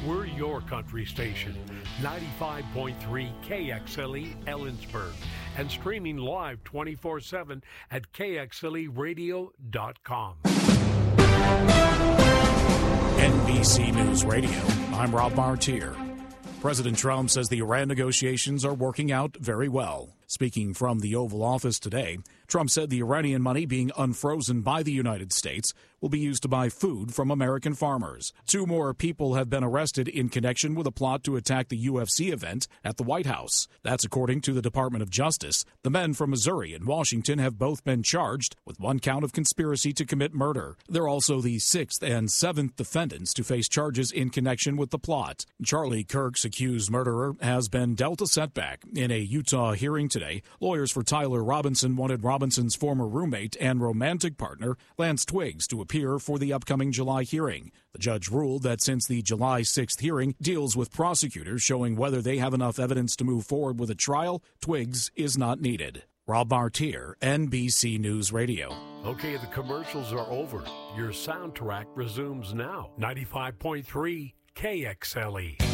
We're your country station, 95.3 KXLE Ellensburg, and streaming live 24/7 at KXLEradio.com. NBC News Radio, I'm Rob Martier. President Trump says the Iran negotiations are working out very well. Speaking from the Oval Office today, Trump said the Iranian money being unfrozen by the United States will be used to buy food from American farmers. 2 more people have been arrested in connection with a plot to attack the UFC event at the White House. That's according to the Department of Justice. The men from Missouri and Washington have both been charged with 1 count of conspiracy to commit murder. They're also the 6th and 7th defendants to face charges in connection with the plot. Charlie Kirk's accused murderer has been dealt a setback. In a Utah hearing today, lawyers for Tyler Robinson wanted Robinson's former roommate and romantic partner, Lance Twiggs, to appear for the upcoming July hearing. The judge ruled that since the July 6th hearing deals with prosecutors showing whether they have enough evidence to move forward with a trial, Twiggs is not needed. Rob Martier, NBC News Radio. Okay, the commercials are over. Your soundtrack resumes now. 95.3 KXLE.